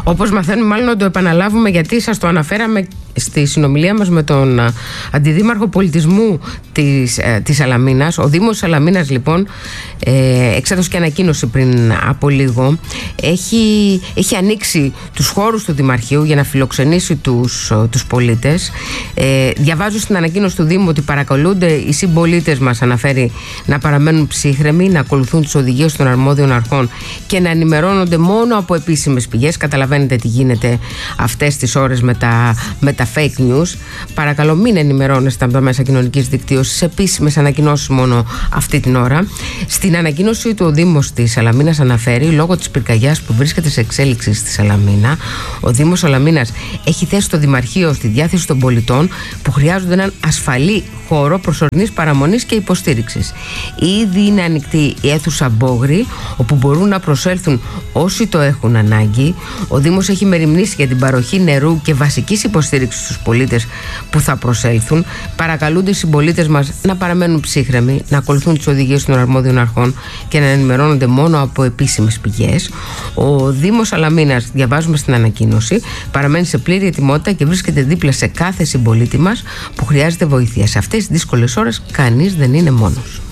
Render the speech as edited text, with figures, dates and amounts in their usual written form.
Όπως μαθαίνουμε, μάλλον να το επαναλάβουμε, γιατί σας το αναφέραμε στη συνομιλία μας με τον Αντιδήμαρχο Πολιτισμού της Σαλαμίνας. Ο Δήμος Σαλαμίνας, λοιπόν, εξέδωσε και ανακοίνωση πριν από λίγο. Έχει ανοίξει τους χώρους του Δημαρχείου για να φιλοξενήσει τους πολίτες. Διαβάζω στην ανακοίνωση του Δήμου ότι παρακαλούνται οι συμπολίτες μας, αναφέρει, να παραμένουν ψύχρεμοι, να ακολουθούν τις οδηγίες των αρμόδιων αρχών και να ενημερώνονται μόνο από επίσημες πηγές. Καταλαβαίνετε τι γίνεται αυτές τις ώρες με τα fake news. Παρακαλώ, μην ενημερώνεστε από τα μέσα κοινωνικής δικτύωσης, επίσημες ανακοινώσεις μόνο αυτή την ώρα. Στην ανακοίνωση του ο Δήμος της Σαλαμίνας αναφέρει, λόγω της πυρκαγιάς που βρίσκεται σε εξέλιξη στη Σαλαμίνα, ο Δήμος Σαλαμίνας έχει θέσει το Δημαρχείο στη διάθεση των πολιτών που χρειάζονται έναν ασφαλή χώρο προσωρινής παραμονής και υποστήριξης. Ήδη είναι ανοιχτή η αίθουσα Μπόγρη, όπου μπορούν να προσέλθουν όσοι το έχουν ανάγκη. Ο Δήμος έχει μεριμνήσει για την παροχή νερού και βασικής υποστήριξης στους πολίτες που θα προσέλθουν. Παρακαλούνται οι συμπολίτες μας να παραμένουν ψύχρεμοι, να ακολουθούν τις οδηγίες των αρμόδιων αρχών και να ενημερώνονται μόνο από επίσημες πηγές. Ο Δήμος Σαλαμίνας, διαβάζουμε στην ανακοίνωση, παραμένει σε πλήρη ετοιμότητα και βρίσκεται δίπλα σε κάθε συμπολίτη μας που χρειάζεται βοήθεια. Σε αυτές τις δύσκολες ώρες κανείς δεν είναι μόνος.